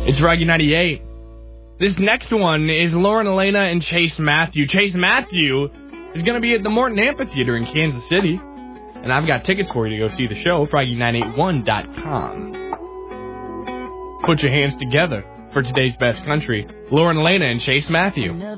It's Froggy 98. This next one is Lauren Elena and Chase Matthew. Chase Matthew is going to be at the Morton Amphitheater in Kansas City. And I've got tickets for you to go see the show, Froggy981.com. Put your hands together for today's best country. Lauren Elena and Chase Matthew.